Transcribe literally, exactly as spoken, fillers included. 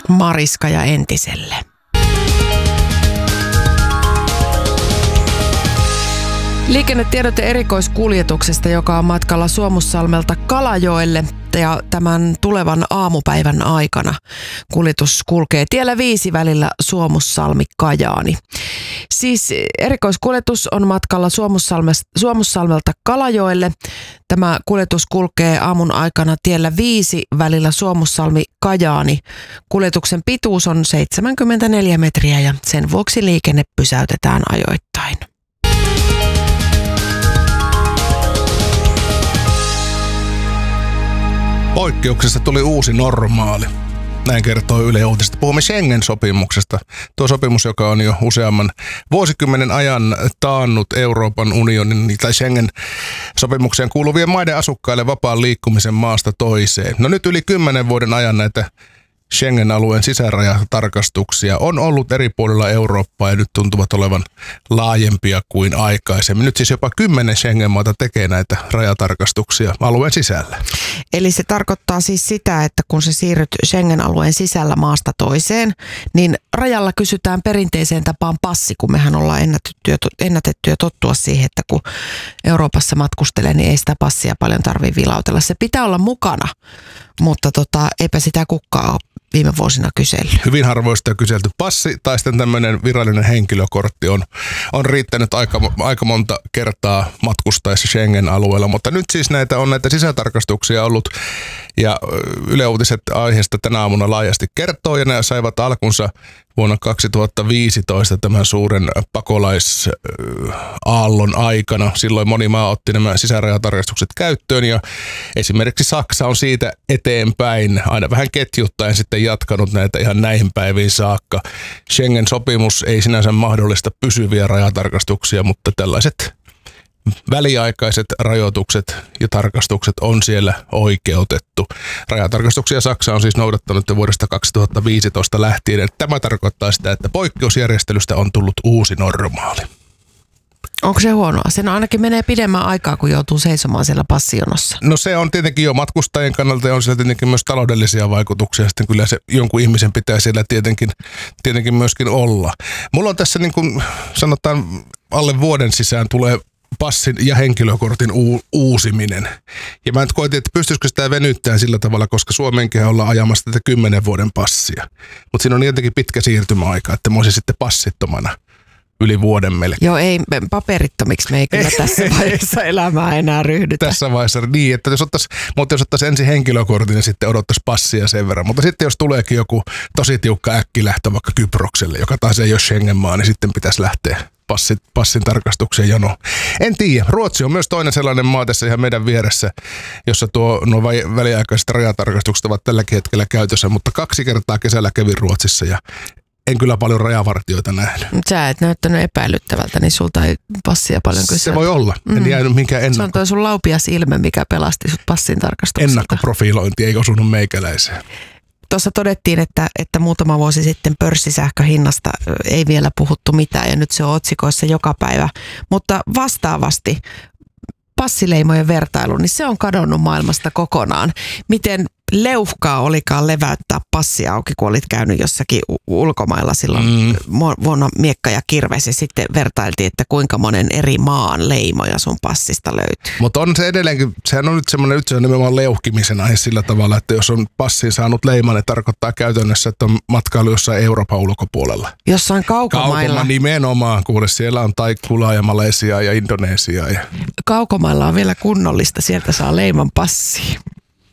Mariska ja entiselle. Liikennetiedote erikoiskuljetuksesta, joka on matkalla Suomussalmelta Kalajoelle, ja tämän tulevan aamupäivän aikana kuljetus kulkee tiellä viisi välillä Suomussalmi-Kajaani. Siis erikoiskuljetus on matkalla Suomussalmelta Kalajoelle. Tämä kuljetus kulkee aamun aikana tiellä viisi välillä Suomussalmi-Kajaani. Kuljetuksen pituus on seitsemänkymmentäneljä metriä ja sen vuoksi liikenne pysäytetään ajoittain. Poikkeuksesta tuli uusi normaali. Näin kertoo Yle Uutisista. Puhumme Schengen-sopimuksesta. Tuo sopimus, joka on jo useamman vuosikymmenen ajan taannut Euroopan unionin tai Schengen-sopimukseen kuuluvien maiden asukkaille vapaan liikkumisen maasta toiseen. No nyt yli kymmenen vuoden ajan näitä Schengen-alueen sisärajatarkastuksia on ollut eri puolilla Eurooppaa ja nyt tuntuvat olevan laajempia kuin aikaisemmin. Nyt siis jopa kymmenen Schengen-maata tekee näitä rajatarkastuksia alueen sisällä. Eli se tarkoittaa siis sitä, että kun sä siirryt Schengen-alueen sisällä maasta toiseen, niin rajalla kysytään perinteiseen tapaan passi, kun mehän ollaan ennätetty ja tottua siihen, että kun Euroopassa matkustelee, niin ei sitä passia paljon tarvitse vilautella. Se pitää olla mukana, mutta tota, eipä sitä kukaan ole viime vuosina kysellyt. Hyvin harvoista on kyselty. Passi tai sitten tämmöinen virallinen henkilökortti on, on riittänyt aika, aika monta kertaa matkustaessa Schengen-alueella, mutta nyt siis näitä on näitä sisätarkastuksia ollut ja Yle Uutiset aiheesta tänä aamuna laajasti kertoo ja ne saivat alkunsa vuonna kaksituhattaviisitoista tämän suuren pakolaisaallon aikana. Silloin moni maa otti nämä sisärajatarkastukset käyttöön ja esimerkiksi Saksa on siitä eteenpäin aina vähän ketjuttaen sitten jatkanut näitä ihan näihin päiviin saakka. Schengen-sopimus ei sinänsä mahdollista pysyviä rajatarkastuksia, mutta tällaiset väliaikaiset rajoitukset ja tarkastukset on siellä oikeutettu. Rajatarkastuksia Saksa on siis noudattanut jo vuodesta kaksituhattaviisitoista lähtien. Tämä tarkoittaa sitä, että poikkeusjärjestelystä on tullut uusi normaali. Onko se huonoa? Sen ainakin menee pidemmän aikaa, kun joutuu seisomaan siellä passionossa. No se on tietenkin jo matkustajien kannalta ja on siellä tietenkin myös taloudellisia vaikutuksia. Sitten kyllä se jonkun ihmisen pitää siellä tietenkin, tietenkin myöskin olla. Mulla on tässä niin kuin sanotaan alle vuoden sisään tulee passin ja henkilökortin u- uusiminen. Ja mä nyt koitin, että pystyisikö sitä venyttämään sillä tavalla, koska Suomeenkin ollaan ajamassa tätä kymmenen vuoden passia. Mutta siinä on jotenkin pitkä siirtymäaika, että mä olisin sitten passittomana yli vuoden melkein. Joo, ei paperittomiksi me ei kyllä tässä vaiheessa elämää enää ryhdytä. Tässä vaiheessa niin, että jos ottaisi, mutta jos ottaisi ensin henkilökortin, niin sitten odottaisi passia sen verran. Mutta sitten jos tuleekin joku tosi tiukka äkkilähtö vaikka Kyprokselle, joka taas ei ole Schengen-maa, niin sitten pitäisi lähteä passin, passin tarkastukseen jono. En tiedä. Ruotsi on myös toinen sellainen maa tässä ihan meidän vieressä, jossa tuo nuo väliaikaiset rajatarkastukset ovat tälläkin hetkellä käytössä, mutta kaksi kertaa kesällä kävin Ruotsissa ja en kyllä paljon rajavartijoita nähnyt. Sä et näyttänyt epäilyttävältä, niin sulta ei passia paljon kysyä. Se voi olla. En mm. jäänyt minkään ennakko. Se on toi sun laupias ilme, mikä pelasti sut passin tarkastukselta. Ennakkoprofilointi ei osunut meikäläiseen. Tuossa todettiin, että, että muutama vuosi sitten pörssisähköhinnasta ei vielä puhuttu mitään ja nyt se on otsikoissa joka päivä. Mutta vastaavasti passileimojen vertailu, niin se on kadonnut maailmasta kokonaan. Miten leuhkaa olikaan leväyttää passi auki, kun olit käynyt jossakin ulkomailla silloin mm. vuonna Miekka ja Kirves ja sitten vertailtiin, että kuinka monen eri maan leimoja sun passista löytyy. Mutta on se edelleenkin, sehän on nyt semmoinen, nyt se on nimenomaan leuhkimisen aihe sillä tavalla, että jos on passiin saanut leiman, niin tarkoittaa käytännössä, että on matkailu jossain Euroopan ulkopuolella. Jossain kaukomailla. Kaukomailla nimenomaan, kuule siellä on Taikulaa ja Malesiaa ja Indonesiaa. Ja... Kaukomailla on vielä kunnollista, sieltä saa leiman passiin.